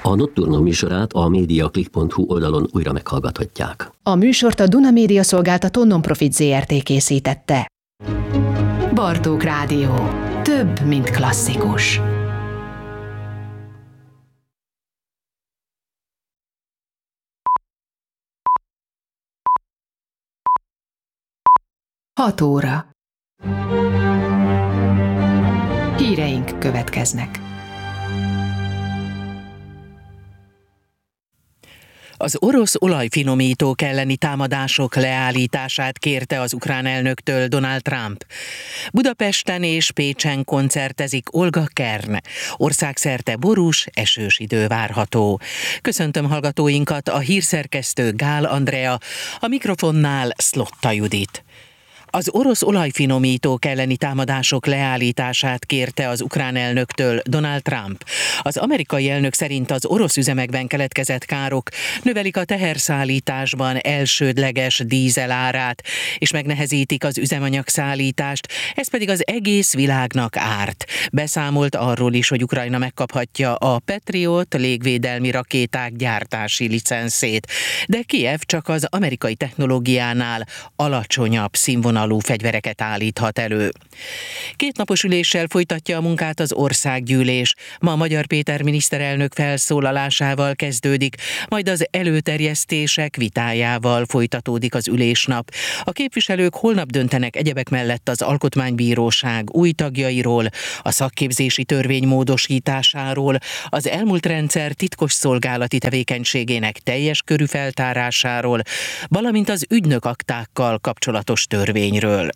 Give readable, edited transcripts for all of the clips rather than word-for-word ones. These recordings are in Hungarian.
A Nocturno műsorát a mediaclick.hu oldalon újra meghallgathatják. A műsort a Duna Média Szolgáltató Nonprofit Zrt. Készítette. Bartók Rádió. Több, mint klasszikus. Hat óra. Híreink következnek. Az orosz olajfinomítók elleni támadások leállítását kérte az ukrán elnöktől Donald Trump. Budapesten és Pécsen koncertezik Olga Kern. Országszerte borús, esős idő várható. Köszöntöm hallgatóinkat, a hírszerkesztő Gál Andrea, a mikrofonnál Szlotta Judit. Az orosz olajfinomítók elleni támadások leállítását kérte az ukrán elnöktől Donald Trump. Az amerikai elnök szerint az orosz üzemekben keletkezett károk növelik a teherszállításban elsődleges dízel árát, és megnehezítik az üzemanyagszállítást, ez pedig az egész világnak árt. Beszámolt arról is, hogy Ukrajna megkaphatja a Patriot légvédelmi rakéták gyártási licenszét, de Kijev csak az amerikai technológiánál alacsonyabb színvonalú fegyvereket állíthat elő. Kétnapos üléssel folytatja a munkát az országgyűlés. Ma Magyar Péter miniszterelnök felszólalásával kezdődik, majd az előterjesztések vitájával folytatódik az ülésnap. A képviselők holnap döntenek egyebek mellett az Alkotmánybíróság új tagjairól, a szakképzési törvény módosításáról, az elmúlt rendszer titkos szolgálati tevékenységének teljes körű feltárásáról, valamint az ügynökaktákkal kapcsolatos törvényről.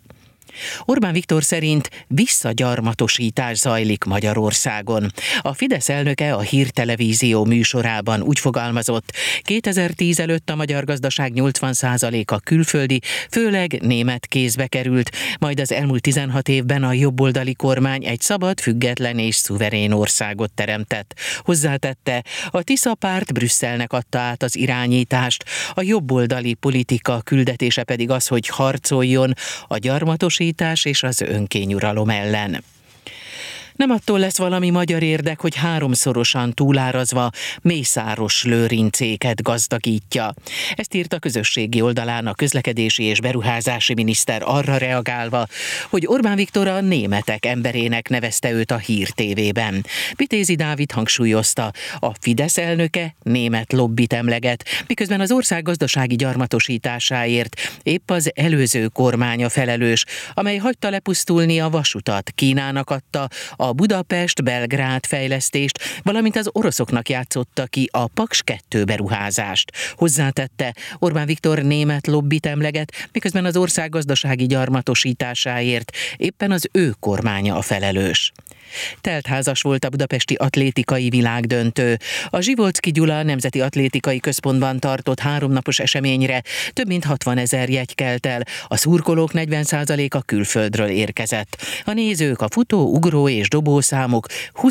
Orbán Viktor szerint visszagyarmatosítás zajlik Magyarországon. A Fidesz elnöke a Hírtelevízió műsorában úgy fogalmazott, 2010 előtt a magyar gazdaság 80%-a külföldi, főleg német kézbe került, majd az elmúlt 16 évben a jobboldali kormány egy szabad, független és szuverén országot teremtett. Hozzátette, a Tisza párt Brüsszelnek adta át az irányítást, a jobboldali politika küldetése pedig az, hogy harcoljon a gyarmatosítás és az önkényuralom ellen. Nem attól lesz valami magyar érdek, hogy háromszorosan túlárazva Mészáros Lőrincéket gazdagítja. Ezt írt a közösségi oldalán a közlekedési és beruházási miniszter arra reagálva, hogy Orbán Viktor a németek emberének nevezte őt a Hír TV-ben. Vitézi Dávid hangsúlyozta, a Fidesz elnöke német lobbit emleget, miközben az ország gazdasági gyarmatosításáért épp az előző kormánya felelős, amely hagyta lepusztulni a vasutat, Kínának adta a Budapest-Belgrád fejlesztést, valamint az oroszoknak játszotta ki a Paks 2 beruházást. Hozzátette, Orbán Viktor német lobbit emleget, miközben az ország gazdasági gyarmatosításáért éppen az ő kormánya a felelős. Teltházas volt a budapesti atlétikai világdöntő. A Zsivolczky Gyula Nemzeti Atlétikai Központban tartott 3 napos eseményre több mint 60 000 jegy kelt el, a szurkolók 40%-a külföldről érkezett. A nézők a futó, ugró és dobószámok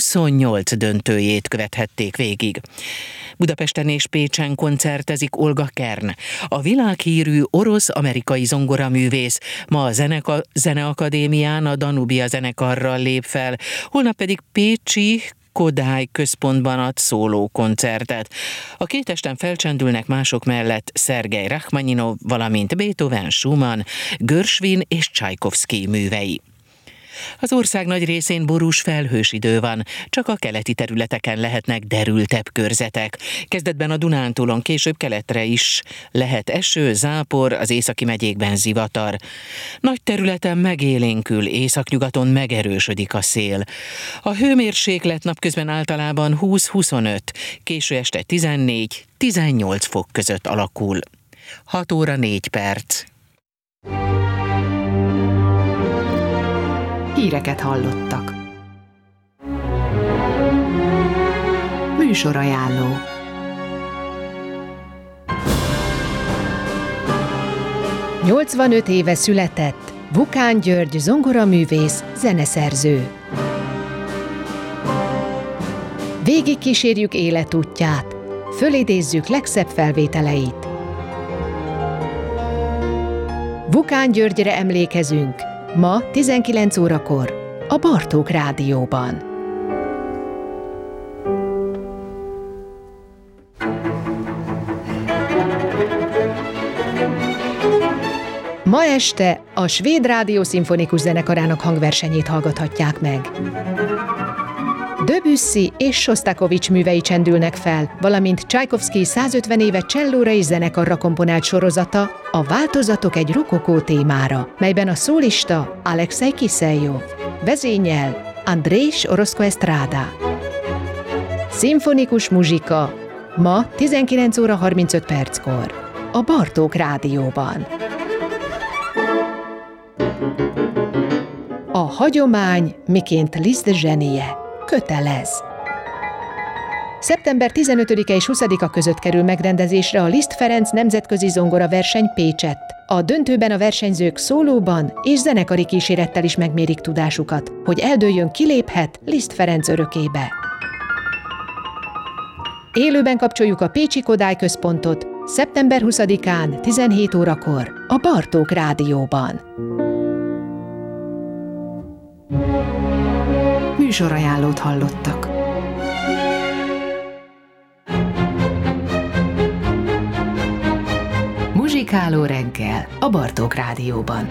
28 döntőjét követhették végig. Budapesten és Pécsen koncertezik Olga Kern. A világhírű orosz-amerikai zongoraművész ma a Zeneakadémián a Danubia zenekarral lép fel, holnap pedig pécsi Kodály központban ad szólókoncertet. A két esten felcsendülnek mások mellett Szergej Rachmaninov, valamint Beethoven, Schumann, Gershwin és Csajkovszkij művei. Az ország nagy részén borús, felhős idő van, csak a keleti területeken lehetnek derültebb körzetek. Kezdetben a Dunántúlon, később keletre is lehet eső, zápor, az északi megyékben zivatar. Nagy területen megélénkül, északnyugaton megerősödik a szél. A hőmérséklet napközben általában 20-25, késő este 14-18 fok között alakul. 6 óra 4 perc. Híreket hallottak. Műsorajánló. ...85 éve született Vukán György zongoraművész, zeneszerző. Végigkísérjük életútját, fölidézzük legszebb felvételeit. Vukán Györgyre emlékezünk, ma 19 órakor a Bartók Rádióban. Ma este a Svéd Rádió Szimfonikus Zenekarának hangversenyét hallgathatják meg. Debussy és Sostakovich művei csendülnek fel, valamint Csajkovszky 150 éve csellóra és zenekarra komponált sorozata, a Változatok egy rokokó témára, melyben a szólista Alexei Kiselyov, vezényel Andrés Orozco Estrada. Szimfonikus muzsika ma 19 óra 35 perckor a Bartók Rádióban. A hagyomány, miként Liszt zsenie, kötelez. Szeptember 15-e és 20-a között kerül megrendezésre a Liszt Ferenc nemzetközi zongoraverseny Pécsett. A döntőben a versenyzők szólóban és zenekari kísérettel is megmérik tudásukat, hogy eldőljön, kiléphet Liszt Ferenc örökébe. Élőben kapcsoljuk a Pécsi Kodály Központot szeptember 20-án 17 órakor a Bartók Rádióban. Műsorajánlót hallottak. Muzsikáló reggel a Bartók Rádióban.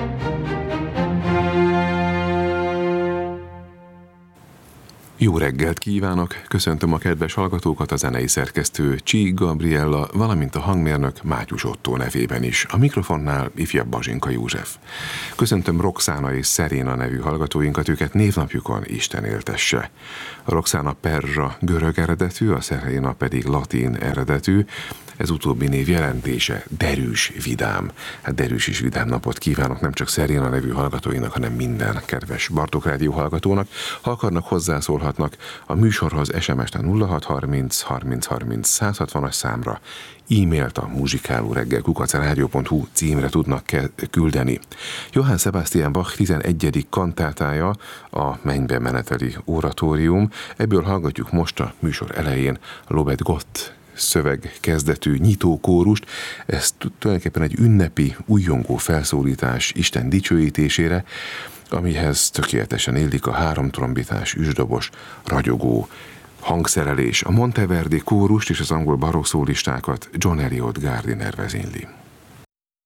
Jó reggelt kívánok! Köszöntöm a kedves hallgatókat, a zenei szerkesztő Csík Gabriella, valamint a hangmérnök Mátyus Ottó nevében is. A mikrofonnál ifjabb Bazsinka József. Köszöntöm Roxana és Szeréna nevű hallgatóinkat, őket névnapjukon Isten éltesse. A Roxana perzsa görög eredetű, a Szeréna pedig latin eredetű. Ez utóbbi név jelentése derűs, vidám. Hát derűs és vidám napot kívánok nem csak Szeréna nevű hallgatóinak, hanem minden kedves Bartók Rádió hallgatónak. Ha akarnak, hozzászólhatnak a műsorhoz SMS-t 0630 30 30 160-as számra, e-mailt a muzsikálóreggel@rádió.hu címre tudnak küldeni. Johann Sebastian Bach 11. kantátája, a Mennybe meneteli oratórium. Ebből hallgatjuk most a műsor elején a Lobet Gott szöveg kezdetű nyitókórust. Ez tulajdonképpen egy ünnepi, újjongó felszólítás Isten dicsőítésére, amihez tökéletesen illik a 3 trombitás, üsdobos, ragyogó hangszerelés. A Monteverdi kórust és az angol barokk szólistákat John Eliot Gardiner vezényli.